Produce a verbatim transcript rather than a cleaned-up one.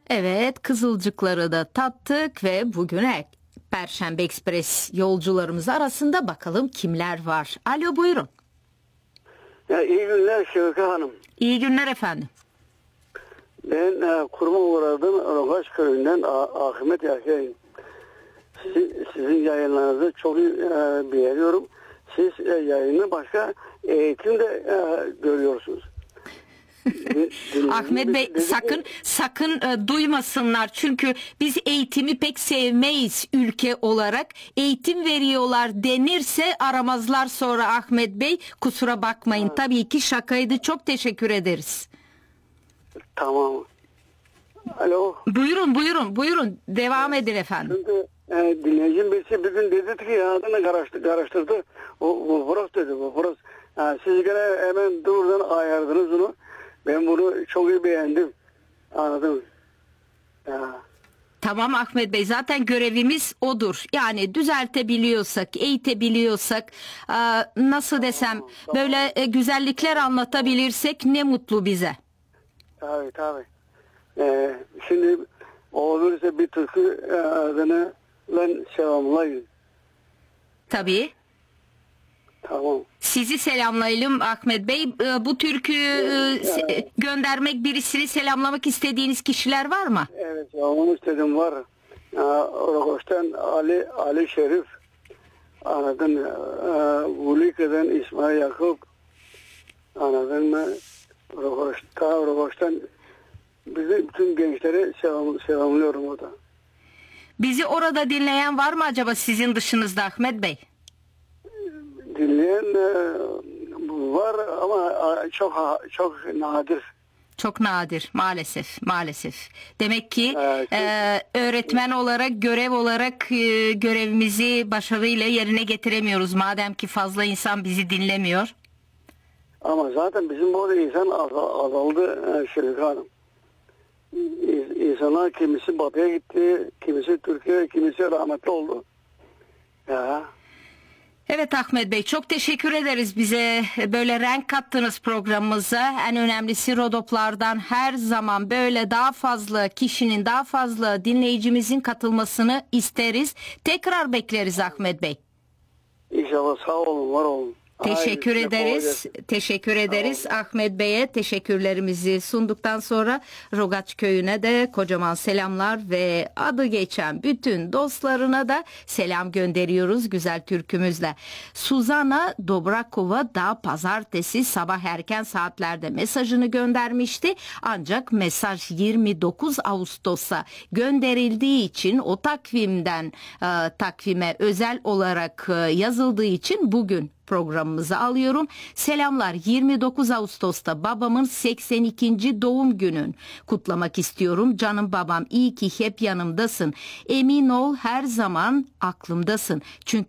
Evet, Kızılcıkları da tattık ve bugüne Perşembe Ekspres yolcularımız arasında bakalım kimler var. Alo, buyurun. Ya, iyi günler Şevka Hanım. İyi günler efendim. Ben e, kurma uğradım Rogaç köyünden A- Ahmet Yakay'ım. Siz, sizin yayınlarınızı çok iyi e, beğeniyorum. Siz e, yayını başka eğitimde e, görüyorsunuz. Ahmet Bey sakın sakın e, duymasınlar, çünkü biz eğitimi pek sevmeyiz ülke olarak. Eğitim veriyorlar denirse aramazlar sonra Ahmet Bey, kusura bakmayın. Ha. Tabii ki şakaydı, çok teşekkür ederiz. Tamam. Alo. Buyurun buyurun buyurun devam edin efendim. Çünkü e, dinleyicim birisi bir gün dedi ki ya adını karıştırdı, karıştırdı. O, o Boros dedi, o Boros. Yani siz gene hemen dururdan ayardınız onu. Ben bunu çok iyi beğendim. Anladım. Ya. Tamam Ahmet Bey, zaten görevimiz odur. Yani düzeltebiliyorsak, eğitebiliyorsak, nasıl desem, tamam, tamam. böyle güzellikler anlatabilirsek ne mutlu bize. Tabii tabii. Ee, şimdi olursa bir türkü adını ben selamlayın. Tabii. Tamam. Sizi selamlayalım Ahmet Bey. Bu türkü evet, göndermek, birisini selamlamak istediğiniz kişiler var mı? Evet, onu istedim var. Rokoş'tan Ali Ali Şerif, anladın mı? Vulika'dan İsmail Yakup, anladın mı? Rokoş'tan Rokoş'tan bizim bütün gençleri selam, selamlıyorum orada. Bizi orada dinleyen var mı acaba sizin dışınızda Ahmet Bey? Dinleyen var ama çok çok nadir. Çok nadir maalesef maalesef. Demek ki evet, e, öğretmen olarak, görev olarak e, görevimizi başarıyla yerine getiremiyoruz. Madem ki fazla insan bizi dinlemiyor. Ama zaten bizim burada insan azaldı Şevika Hanım. İnsanlar kimisi batıya gitti, kimisi Türkiye, kimisi rahmetli oldu. Ya. Evet Ahmet Bey, çok teşekkür ederiz, bize böyle renk kattınız programımıza. En önemlisi Rodoplardan her zaman böyle daha fazla kişinin, daha fazla dinleyicimizin katılmasını isteriz. Tekrar bekleriz Ahmet Bey. İnşallah, sağ olun, var olun. Teşekkür Ay, ederiz. Teşekkür ederiz Ahmet Bey'e. Teşekkürlerimizi sunduktan sonra Rogaç köyüne de kocaman selamlar ve adı geçen bütün dostlarına da selam gönderiyoruz güzel türkümüzle. Suzana Dobrakova da pazartesi sabah erken saatlerde mesajını göndermişti. Ancak mesaj yirmi dokuz Ağustos'a gönderildiği için, o takvimden e, takvime özel olarak e, yazıldığı için bugün programımızı alıyorum. Selamlar, yirmi dokuz Ağustos'ta babamın seksen ikinci doğum günün kutlamak istiyorum. Canım babam, iyi ki hep yanımdasın. Emin ol her zaman aklımdasın. Çünkü